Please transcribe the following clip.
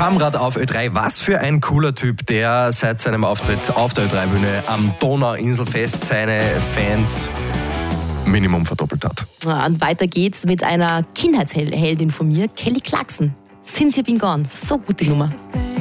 Kamrat auf Ö3. Was für ein cooler Typ, der seit seinem Auftritt auf der Ö3-Bühne am Donauinselfest seine Fans Minimum verdoppelt hat. Und weiter geht's mit einer Kindheitsheldin von mir, Kelly Clarkson. Since You've Been Gone. So gute Nummer.